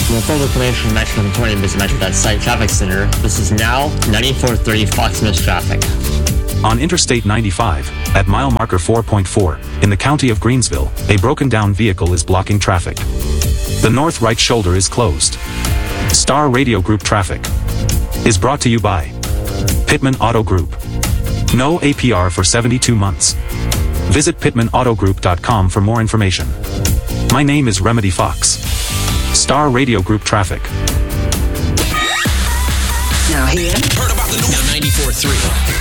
For full information on Metro 20, visit Metro.site traffic center. This is now 9430 Fox Mills traffic. On Interstate 95, at mile marker 4.4, in the county of Greensville, a broken down vehicle is blocking traffic. The north right shoulder is closed. Star Radio Group traffic is brought to you by Pittman Auto Group. No APR for 72 months. Visit pittmanautogroup.com for more information. My name is Remedy Fox. Star Radio Group traffic. Now here. Heard about the new 94.3.